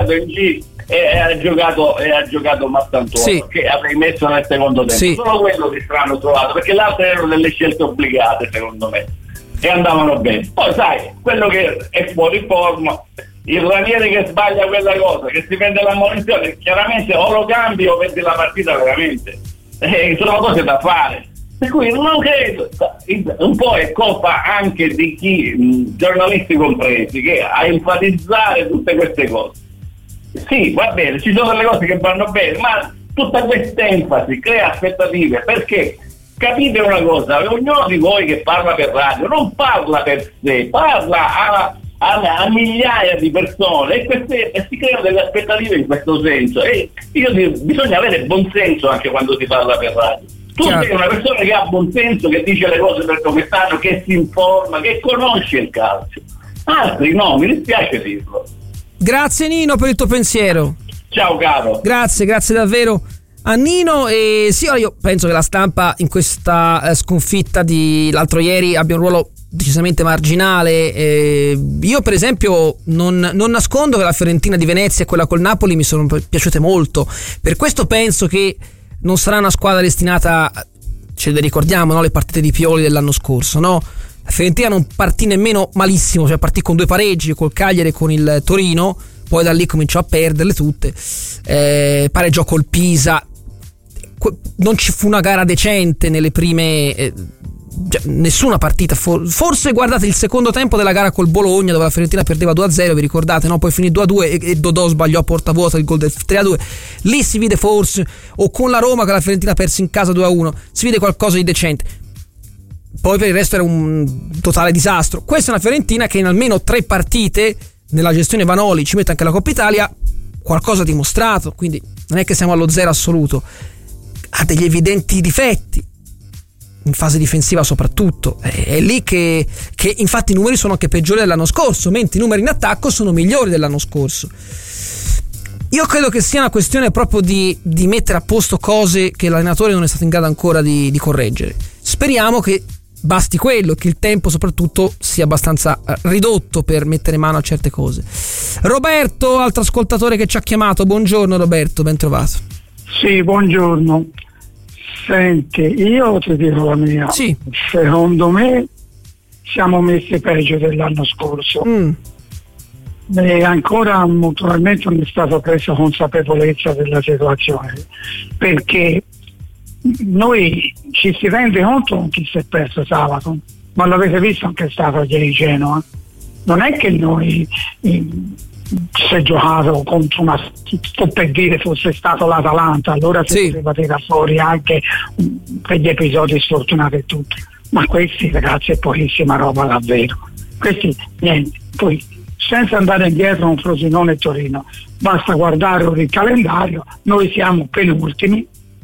andato in G e ha giocato Mastantuono, sì, che avrei messo nel secondo tempo. Sì. Solo quello di strano trovato, perché le altre erano delle scelte obbligate secondo me e andavano bene. Poi sai, quello che è fuori forma, il Ranieri che sbaglia quella cosa, che si prende la munizione, chiaramente o lo cambi o vendi la partita veramente. Sono cose da fare. Per cui non credo, un po' è colpa anche di chi, giornalisti compresi, che a enfatizzare tutte queste cose. Sì, va bene, ci sono delle cose che vanno bene, ma tutta questa enfasi crea aspettative, perché capite una cosa, ognuno di voi che parla per radio non parla per sé, parla a migliaia di persone e si creano delle aspettative in questo senso, e bisogna avere buon senso anche quando si parla per radio. Tu sei una persona che ha buon senso, che dice le cose per come stanno, che si informa, che conosce il calcio. Altri no, mi dispiace dirlo. Grazie Nino per il tuo pensiero. Ciao caro. Grazie davvero a Nino. E sì, io penso che la stampa in questa sconfitta di l'altro ieri abbia un ruolo decisamente marginale. Io per esempio non nascondo che la Fiorentina di Venezia e quella col Napoli mi sono piaciute molto, per questo penso che non sarà una squadra destinata, ce le ricordiamo, no? Le partite di Pioli dell'anno scorso, no? La Fiorentina non partì nemmeno malissimo, cioè partì con 2 pareggi, col Cagliari e con il Torino, poi da lì cominciò a perderle tutte, pareggiò col Pisa, non ci fu una gara decente nelle prime, nessuna partita, forse guardate il secondo tempo della gara col Bologna dove la Fiorentina perdeva 2-0, vi ricordate, no? Poi finì 2-2 e Dodò sbagliò a porta vuota il gol del 3-2, lì si vide forse, o con la Roma che la Fiorentina perse in casa 2-1, si vide qualcosa di decente. Poi per il resto era un totale disastro. Questa è una Fiorentina che in almeno 3 partite nella gestione Vanoli, ci mette anche la Coppa Italia, qualcosa ha dimostrato, quindi non è che siamo allo zero assoluto, ha degli evidenti difetti in fase difensiva soprattutto, è lì che infatti i numeri sono anche peggiori dell'anno scorso, mentre i numeri in attacco sono migliori dell'anno scorso. Io credo che sia una questione proprio di mettere a posto cose che l'allenatore non è stato in grado ancora di correggere. Speriamo che basti quello, che il tempo soprattutto sia abbastanza ridotto per mettere mano a certe cose. Roberto, altro ascoltatore che ci ha chiamato, buongiorno Roberto, ben trovato. Sì, buongiorno. Senti, io ti dico la mia. Sì. Secondo me siamo messi peggio dell'anno scorso. E ancora naturalmente non è stata presa consapevolezza della situazione, perché noi ci si rende conto con chi si è perso sabato, ma l'avete visto anche è stato ieri Genoa. Non è che noi si è giocato contro una, sto per dire fosse stato l'Atalanta, allora si poteva tirare fuori anche per gli episodi sfortunati e tutto, ma questi ragazzi è pochissima roba davvero, questi niente. Poi senza andare indietro con Frosinone e Torino, basta guardare il calendario, noi siamo penultimi,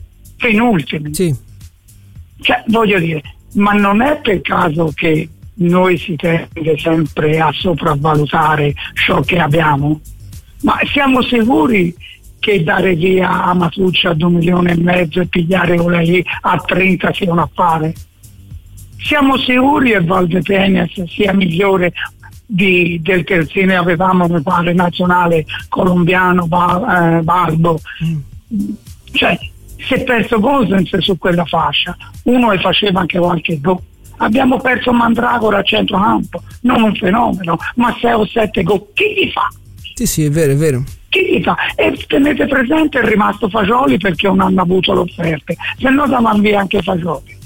sì. Cioè voglio dire, ma non è per caso che noi si tende sempre a sopravvalutare ciò che abbiamo? Ma siamo sicuri che dare via a Matucci a 2,5 milioni e pigliare Olai a 30 sia un affare? Siamo sicuri che Valdepeñas sia migliore del terzino che avevamo, mi pare, nazionale colombiano Balbo? Cioè si è perso Gosens su quella fascia, uno e faceva anche qualche gol. Abbiamo perso Mandragora a centrocampo, non un fenomeno, ma 6 o 7 gol. Chi li fa? Sì, è vero, è vero. Chi li fa? E tenete presente, è rimasto Fagioli perché non hanno avuto le offerte, se no davano via anche Fagioli.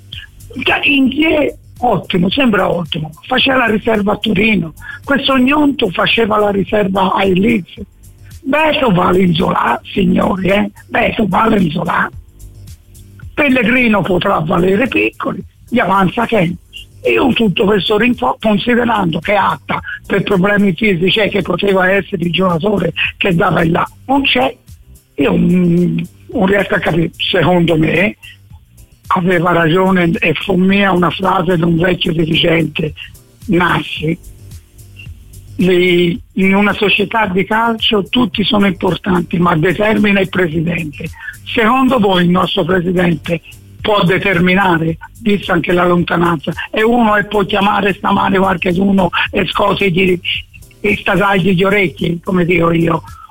Inghie, ottimo, sembra ottimo, faceva la riserva a Torino, questo Gnonto faceva la riserva ai Leeds. Beto Valenzola, signori, Beto Valenzola. Pellegrino potrà valere piccoli, gli avanza che io tutto questo considerando che Atta per problemi fisici che poteva essere il giocatore che dava il là, non c'è, io non riesco a capire. Secondo me aveva ragione e fu mia una frase di un vecchio dirigente, Nassi: in una società di calcio tutti sono importanti, ma determina il presidente. Secondo voi il nostro presidente può determinare, vista anche la lontananza, e uno e può chiamare stamane qualche uno e scosegli e stasagli gli orecchi, come dico io,